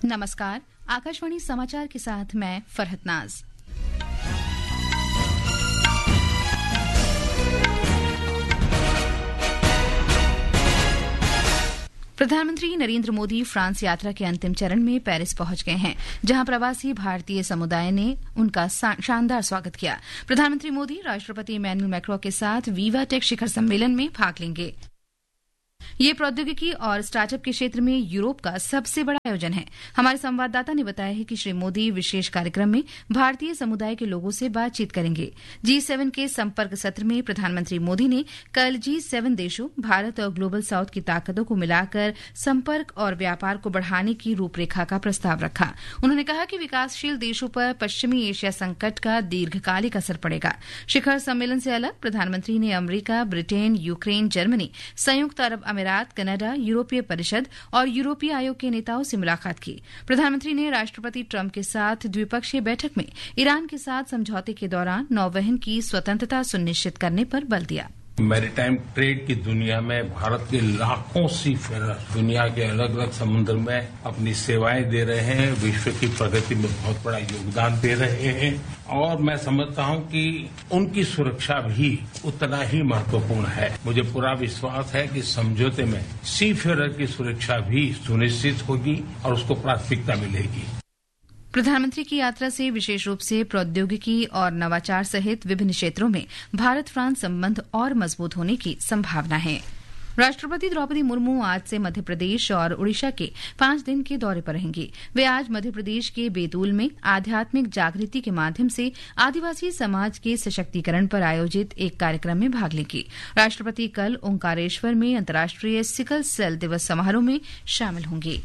नमस्कार, आकाशवाणी समाचार के साथ मैं फरहत नाज। प्रधानमंत्री नरेंद्र मोदी फ्रांस यात्रा के अंतिम चरण में पेरिस पहुंच गए हैं, जहां प्रवासी भारतीय समुदाय ने उनका शानदार स्वागत किया। प्रधानमंत्री मोदी राष्ट्रपति इमैनुअल मैक्रों के साथ वीवा टेक शिखर सम्मेलन में भाग लेंगे। ये प्रौद्योगिकी और स्टार्टअप के क्षेत्र में यूरोप का सबसे बड़ा आयोजन है। हमारे संवाददाता ने बताया है कि श्री मोदी विशेष कार्यक्रम में भारतीय समुदाय के लोगों से बातचीत करेंगे। G7 के संपर्क सत्र में प्रधानमंत्री मोदी ने कल G7 देशों, भारत और ग्लोबल साउथ की ताकतों को मिलाकर संपर्क और व्यापार को बढ़ाने की रूपरेखा का प्रस्ताव रखा। उन्होंने कहा कि विकासशील देशों पर पश्चिमी एशिया संकट का दीर्घकालिक असर पड़ेगा। शिखर सम्मेलन से अलग प्रधानमंत्री ने अमरीका, ब्रिटेन, यूक्रेन, जर्मनी, संयुक्त अरब अमीरात, कनाडा, यूरोपीय परिषद और यूरोपीय आयोग के नेताओं से मुलाकात की। प्रधानमंत्री ने राष्ट्रपति ट्रंप के साथ द्विपक्षीय बैठक में ईरान के साथ समझौते के दौरान नौवहन की स्वतंत्रता सुनिश्चित करने पर बल दिया। मैरीटाइम ट्रेड की दुनिया में भारत के लाखों सीफेरर दुनिया के अलग अलग समुद्र में अपनी सेवाएं दे रहे हैं, विश्व की प्रगति में बहुत बड़ा योगदान दे रहे हैं और मैं समझता हूं कि उनकी सुरक्षा भी उतना ही महत्वपूर्ण है। मुझे पूरा विश्वास है कि समझौते में सीफेरर की सुरक्षा भी सुनिश्चित होगी और उसको प्राथमिकता मिलेगी। प्रधानमंत्री की यात्रा से विशेष रूप से प्रौद्योगिकी और नवाचार सहित विभिन्न क्षेत्रों में भारत फ्रांस संबंध और मजबूत होने की संभावना है। राष्ट्रपति द्रौपदी मुर्मू आज से मध्य प्रदेश और ओडिशा के 5 दिन के दौरे पर रहेंगी। वे आज मध्य प्रदेश के बैतूल में आध्यात्मिक जागृति के माध्यम से आदिवासी समाज के सशक्तिकरण पर आयोजित एक कार्यक्रम में भाग लेंगी। राष्ट्रपति कल ओंकारेश्वर में अंतर्राष्ट्रीय सिकल सेल दिवस समारोह में शामिल होंगे।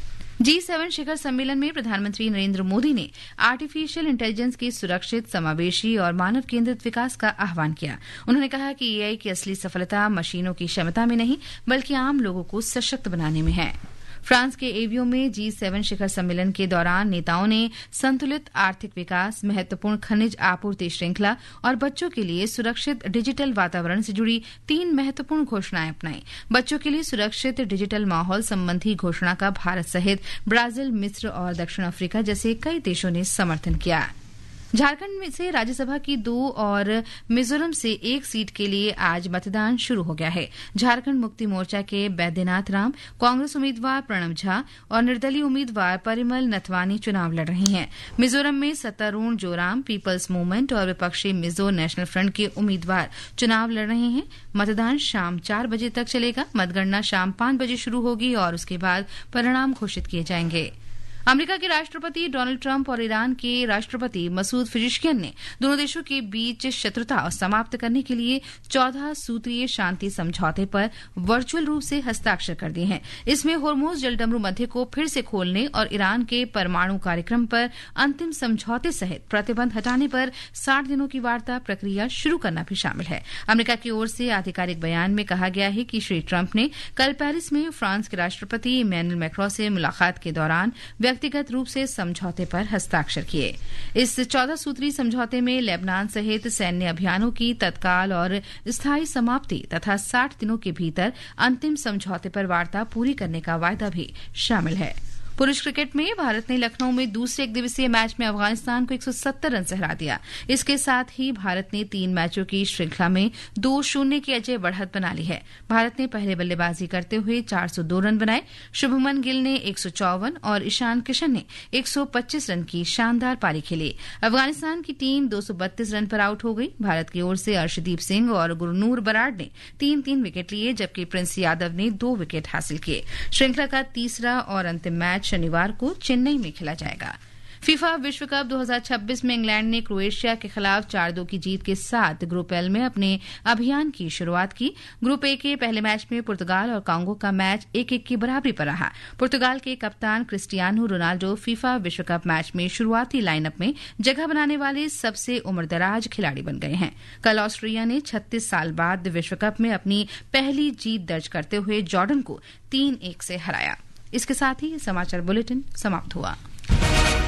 G7 शिखर सम्मेलन में प्रधानमंत्री नरेंद्र मोदी ने आर्टिफिशियल इंटेलिजेंस के सुरक्षित, समावेशी और मानव केंद्रित विकास का आह्वान किया। उन्होंने कहा कि AI की असली सफलता मशीनों की क्षमता में नहीं, बल्कि आम लोगों को सशक्त बनाने में है। फ्रांस के एवियो में G7 शिखर सम्मेलन के दौरान नेताओं ने संतुलित आर्थिक विकास, महत्वपूर्ण खनिज आपूर्ति श्रृंखला और बच्चों के लिए सुरक्षित डिजिटल वातावरण से जुड़ी 3 महत्वपूर्ण घोषणाएं अपनाई। बच्चों के लिए सुरक्षित डिजिटल माहौल संबंधी घोषणा का भारत सहित ब्राजील, मिस्र और दक्षिण अफ्रीका जैसे कई देशों ने समर्थन किया। झारखंड में से राज्यसभा की 2 और मिजोरम से 1 सीट के लिए आज मतदान शुरू हो गया है। झारखंड मुक्ति मोर्चा के बैद्यनाथ राम, कांग्रेस उम्मीदवार प्रणव झा और निर्दलीय उम्मीदवार परिमल नथवानी चुनाव लड़ रही हैं। मिजोरम में सत्तारूढ़ जोराम पीपल्स मूवमेंट और विपक्षी मिजो नेशनल फ्रंट के उम्मीदवार चुनाव लड़ रहे हैं। मतदान शाम 4 बजे तक चलेगा। मतगणना शाम 5 बजे शुरू होगी और उसके बाद परिणाम घोषित किए जाएंगे। अमेरिका के राष्ट्रपति डोनाल्ड ट्रंप और ईरान के राष्ट्रपति मसूद पेजेश्कियान ने दोनों देशों के बीच शत्रुता समाप्त करने के लिए 14 सूत्रीय शांति समझौते पर वर्चुअल रूप से हस्ताक्षर कर दिए हैं। इसमें होर्मुज जलडमरू मध्य को फिर से खोलने और ईरान के परमाणु कार्यक्रम पर अंतिम समझौते सहित प्रतिबंध हटाने पर 60 दिनों की वार्ता प्रक्रिया शुरू करना भी शामिल है। अमेरिका की ओर से आधिकारिक बयान में कहा गया है कि श्री ट्रंप ने कल पेरिस में फ्रांस के राष्ट्रपति इमैनुअल मैक्रों से मुलाकात के दौरान व्यक्तिगत रूप से समझौते पर हस्ताक्षर किए। इस 14 सूत्री समझौते में लेबनान सहित सैन्य अभियानों की तत्काल और स्थायी समाप्ति तथा 60 दिनों के भीतर अंतिम समझौते पर वार्ता पूरी करने का वायदा भी शामिल है। पुरुष क्रिकेट में भारत ने लखनऊ में दूसरे एक दिवसीय मैच में अफगानिस्तान को 170 रन से हरा दिया। इसके साथ ही भारत ने 3 मैचों की श्रृंखला में 2-0 की अजय बढ़त बना ली है। भारत ने पहले बल्लेबाजी करते हुए 402 रन बनाए। शुभमन गिल ने 154 और ईशान किशन ने 125 रन की शानदार पारी खेली। अफगानिस्तान की टीम 232 रन पर आउट हो गई। भारत की ओर से अर्शदीप सिंह और गुरनूर बराड़ ने 3-3 विकेट लिए, जबकि प्रिंस यादव ने 2 विकेट हासिल किए। श्रृंखला का तीसरा और अंतिम मैच शनिवार को चेन्नई में खेला जाएगा। फीफा विश्व कप 2026 में इंग्लैंड ने क्रोएशिया के खिलाफ 4-2 की जीत के साथ ग्रुप एल में अपने अभियान की शुरुआत की। ग्रुप ए के पहले मैच में पुर्तगाल और कांगो का मैच 1-1 की बराबरी पर रहा। पुर्तगाल के कप्तान क्रिस्टियानो रोनाल्डो फीफा विश्व कप मैच में शुरुआती लाइनअप में जगह बनाने वाले सबसे उम्रदराज खिलाड़ी बन गए हैं। कल ऑस्ट्रेलिया ने 36 साल बाद विश्व कप में अपनी पहली जीत दर्ज करते हुए जॉर्डन को 3-1 से हराया। इसके साथ ही समाचार बुलेटिन समाप्त हुआ।